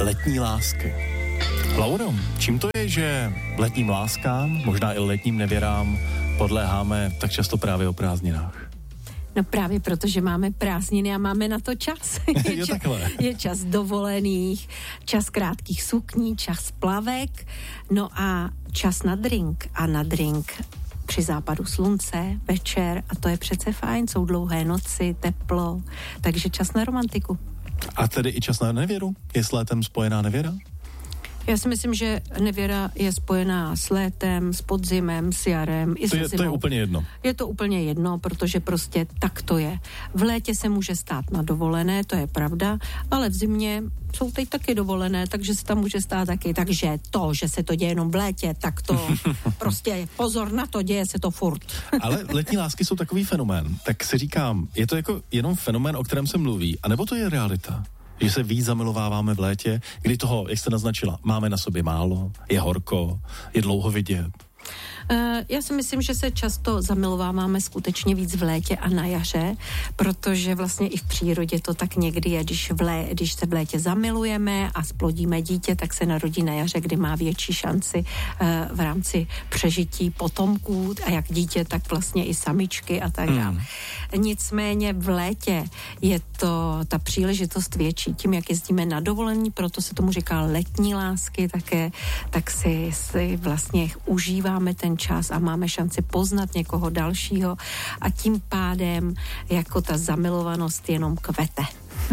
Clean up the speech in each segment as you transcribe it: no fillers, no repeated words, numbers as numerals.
letní lásky. Lauro, čím to je, že letním láskám, možná i letním nevěrám, podléháme tak často právě o prázdninách? No právě protože máme prázdniny a máme na to čas. Je čas dovolených, čas krátkých sukní, čas plavek, no a čas na drink. A na drink při západu slunce, večer, a to je přece fajn, jsou dlouhé noci, teplo, takže čas na romantiku. A tedy i čas na nevěru? Je s létem spojená nevěra? Já si myslím, že nevěra je spojená s létem, s podzimem, s jarem i se zimou. To je úplně jedno. Je to úplně jedno, protože prostě tak to je. V létě se může stát na dovolené, to je pravda, ale v zimě jsou teď taky dovolené, takže se tam může stát taky. Takže to, že se to děje jenom v létě, tak to prostě pozor na to, děje se to furt. Ale letní lásky jsou takový fenomén. Tak si říkám, je to jako jenom fenomén, o kterém se mluví, anebo to je realita? Že se víc zamilováváme v létě, kdy toho, jak jste naznačila, máme na sobě málo, je horko, je dlouho vidět. Já si myslím, že se často zamilováváme skutečně víc v létě a na jaře, protože vlastně i v přírodě to tak někdy je, když se v létě zamilujeme a splodíme dítě, tak se narodí na jaře, kdy má větší šanci v rámci přežití potomků a jak dítě, tak vlastně i samičky a tak dále. Nicméně v létě je to ta příležitost větší. Tím, jak jezdíme na dovolení, proto se tomu říká letní lásky také, tak si vlastně užíváme ten čas a máme šanci poznat někoho dalšího a tím pádem jako ta zamilovanost jenom kvete.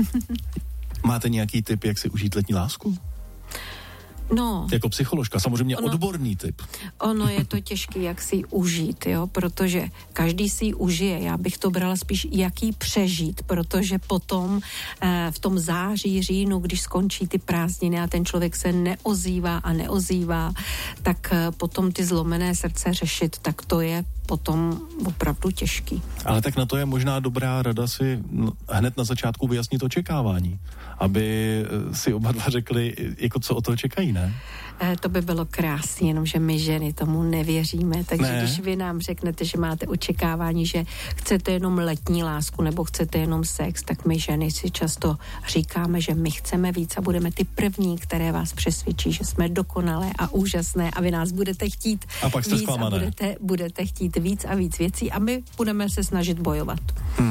Máte nějaký tip, jak si užít letní lásku? No. Jako psycholožka, samozřejmě odborný tip. Ono je to těžký, jak si ji užít, jo, protože každý si ji užije. Já bych to brala spíš, jak ji přežít, protože potom v tom září, říjnu, když skončí ty prázdniny a ten člověk se neozývá, tak potom ty zlomené srdce řešit, tak to je potom opravdu těžký. Ale tak na to je možná dobrá rada si hned na začátku vyjasnit očekávání, aby si oba dva řekli, jako co o toho čekají, ne? To by bylo krásné, jenomže my ženy tomu nevěříme, takže když vy nám řeknete, že máte očekávání, že chcete jenom letní lásku nebo chcete jenom sex, tak my ženy si často říkáme, že my chceme víc a budeme ty první, které vás přesvědčí, že jsme dokonalé a úžasné a vy nás budete chtít a pak jste víc a budete chtít víc a víc věcí a my budeme se snažit bojovat.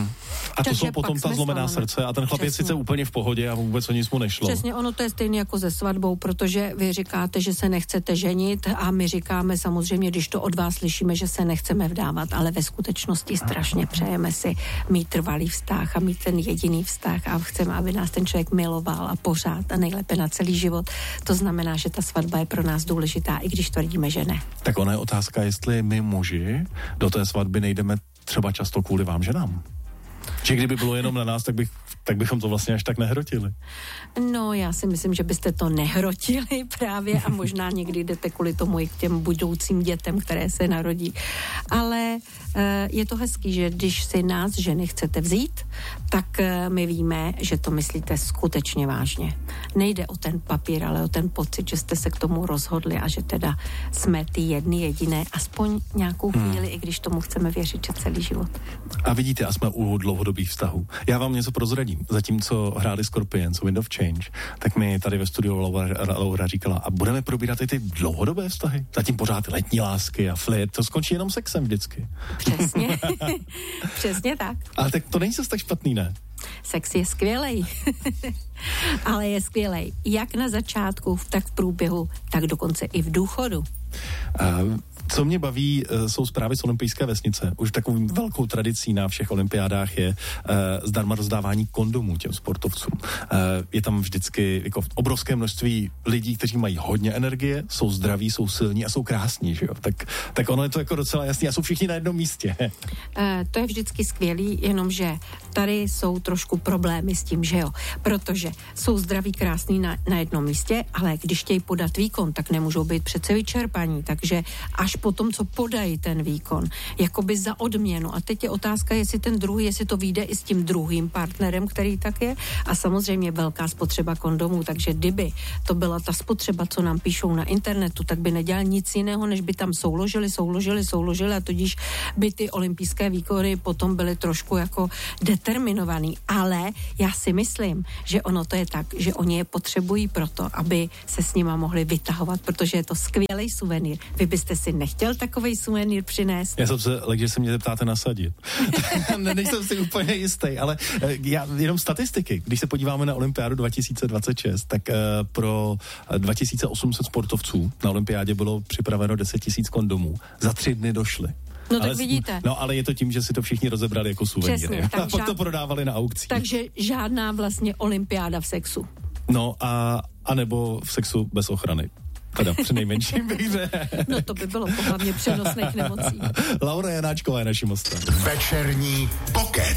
A to jsou potom ta zlomená srdce a ten chlap je sice úplně v pohodě a vůbec o nic mu nešlo. Přesně, ono to je stejné jako se svatbou, protože vy říkáte, že se nechcete ženit a my říkáme samozřejmě, když to od vás slyšíme, že se nechceme vdávat, ale ve skutečnosti strašně přejeme si mít trvalý vztah a mít ten jediný vztah a chceme, aby nás ten člověk miloval a pořád a nejlépe na celý život. To znamená, že ta svatba je pro nás důležitá, i když tvrdíme, že ne. Tak ona je otázka, jestli my muži do té svatby nejdeme třeba často kvůli vám ženám. Že kdyby bylo jenom na nás, tak bychom to vlastně až tak nehrotili. No, já si myslím, že byste to nehrotili právě a možná někdy jdete kvůli tomu i k těm budoucím dětem, které se narodí. Ale je to hezký, že když si nás ženy chcete vzít, tak my víme, že to myslíte skutečně vážně. Nejde o ten papír, ale o ten pocit, že jste se k tomu rozhodli a že teda jsme ty jedny jediné, aspoň nějakou chvíli, i když tomu chceme věřit, že celý život. A vidíte, a jsme u dlouhodobých vztahů. Já vám něco prozradím. Zatímco hráli Scorpions, Wind of Change, tak mi tady ve studiu Laura říkala, a budeme probírat i ty dlouhodobé vztahy? Zatím pořád letní lásky a flirt, to skončí jenom sexem vždycky. Přesně. Přesně tak. Ale tak to není zase tak špatný, ne? Sex je skvělej. Ale je skvělej. Jak na začátku, tak v průběhu, tak dokonce i v důchodu. Co mě baví, jsou zprávy z olympijské vesnice. Už takovou velkou tradicí na všech olympiádách je zdarma rozdávání kondomů těm sportovcům. Je tam vždycky jako obrovské množství lidí, kteří mají hodně energie, jsou zdraví, jsou silní a jsou krásní, že jo? Tak ono je to jako docela jasný a jsou všichni na jednom místě. To je vždycky skvělý, jenomže tady jsou trošku problémy s tím, že jo? Protože jsou zdraví, krásní na jednom místě, ale když chtějí podat výkon, tak nemůžou být přece vyčerpaní, takže až po tom, co podají ten výkon, jakoby za odměnu. A teď je otázka, jestli to vyjde i s tím druhým partnerem, který tak je. A samozřejmě velká spotřeba kondomů, takže kdyby to byla ta spotřeba, co nám píšou na internetu, tak by nedělal nic jiného, než by tam souložili a tudíž by ty olympijské výkony potom byly trošku jako determinovaný. Ale já si myslím, že ono to je tak, že oni je potřebují proto, aby se s nima mohli vytahovat, protože je to skvělý suvenýr. Vy byste si nechtěl takovej suvenýr přinést? Já jsem se lek, že se mě zeptáte nasadit. Nejsem si úplně jistý, ale jenom statistiky. Když se podíváme na olympiádu 2026, tak pro 2800 sportovců na olympiádě bylo připraveno 10 000 kondomů. Za 3 dny došly. No tak vidíte. No ale je to tím, že si to všichni rozebrali jako suvenýry. A pak to prodávali na aukcích. Takže žádná vlastně olympiáda v sexu. No a nebo v sexu bez ochrany. Teda přinejmenším bych řekl. No to by bylo hlavně přenosných nemocí. Laura Janáčková je naším hostem. Večerní pokec.